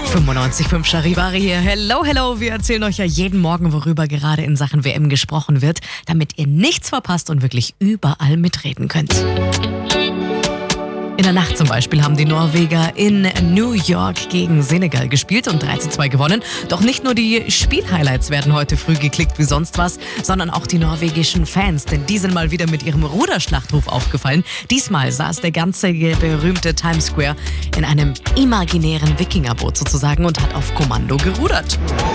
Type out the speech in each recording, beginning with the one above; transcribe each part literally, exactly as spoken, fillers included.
fünfundneunzig Komma fünf Charivari hier. Hello, hello. Wir erzählen euch ja jeden Morgen, worüber gerade in Sachen W M gesprochen wird, damit ihr nichts verpasst und wirklich überall mitreden könnt. In der Nacht zum Beispiel haben die Norweger in New York gegen Senegal gespielt und drei zu zwei gewonnen. Doch nicht nur die Spielhighlights werden heute früh geklickt wie sonst was, sondern auch die norwegischen Fans, denn die sind mal wieder mit ihrem Ruderschlachtruf aufgefallen. Diesmal saß der ganze berühmte Times Square in einem imaginären Wikingerboot sozusagen und hat auf Kommando gerudert.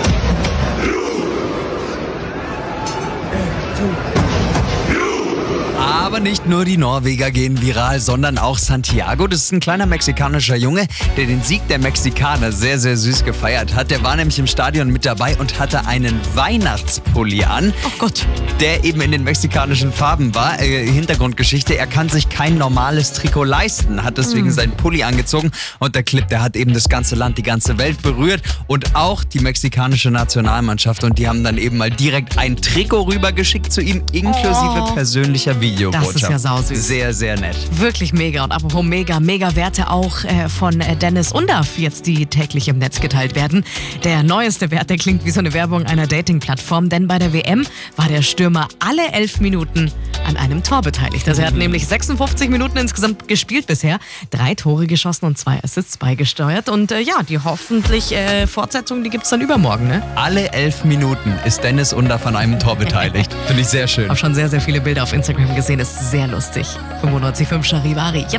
Aber nicht nur die Norweger gehen viral, sondern auch Santiago. Das ist ein kleiner mexikanischer Junge, der den Sieg der Mexikaner sehr, sehr süß gefeiert hat. Der war nämlich im Stadion mit dabei und hatte einen Weihnachtspulli an. Oh Gott. Der eben in den mexikanischen Farben war. Äh, Hintergrundgeschichte, er kann sich kein normales Trikot leisten, hat deswegen mm. seinen Pulli angezogen. Und der Clip, der hat eben das ganze Land, die ganze Welt berührt. Und auch die mexikanische Nationalmannschaft. Und die haben dann eben mal direkt ein Trikot rübergeschickt zu ihm, inklusive oh. persönlicher Videobotschaft. Das ist ja sausüß. Sehr, sehr nett. Wirklich mega. Und apropos mega, mega Werte auch äh, von äh, Dennis Undaff jetzt, die täglich im Netz geteilt werden. Der neueste Wert, der klingt wie so eine Werbung einer Dating-Plattform, denn bei der W M war der Stürmer alle elf Minuten an einem Tor beteiligt. Also er hat nämlich sechsundfünfzig Minuten insgesamt gespielt bisher, drei Tore geschossen und zwei Assists beigesteuert. Und äh, ja, die hoffentlich äh, Fortsetzung, die gibt's dann übermorgen, ne? Alle elf Minuten ist Dennis Undaff an einem Tor beteiligt. Finde ich sehr schön. Ich habe schon sehr, sehr viele Bilder auf Instagram gesehen. Ist sehr lustig. fünfundneunzig Komma fünf Charivari.